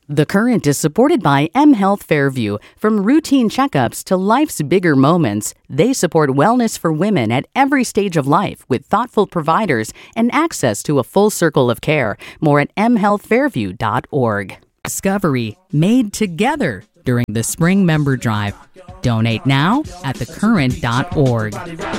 The Current is supported by mHealth Fairview. From routine checkups to life's bigger moments, they support wellness for women at every stage of life with thoughtful providers and access to a full circle of care. More at mhealthfairview.org. Discovery made together during the Spring Member Drive. Donate now at thecurrent.org.